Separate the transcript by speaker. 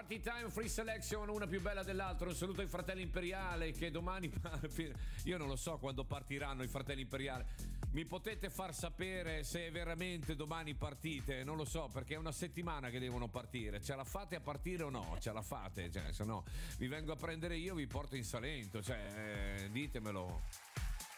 Speaker 1: Party Time Free Selection, una più bella dell'altra. Un saluto ai fratelli Imperiale che domani, io non lo so quando partiranno i fratelli Imperiale. Mi potete far sapere se veramente domani partite? Non lo so, perché è una settimana che devono partire. Ce la fate a partire o no? Ce la fate? Cioè, se no vi vengo a prendere io, vi porto in Salento. Cioè, ditemelo.